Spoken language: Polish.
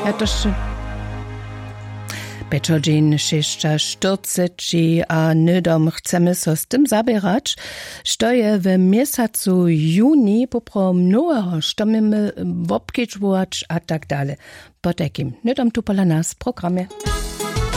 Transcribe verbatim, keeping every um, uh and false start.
Ja to še Pečodžin šešća štyrceti a nydom chcemy so z tym zabierać, što je w miesacu juni poprom mnoho, što mamy wobkičvować a tak dalej. Po takim nydom tu pola nas programie.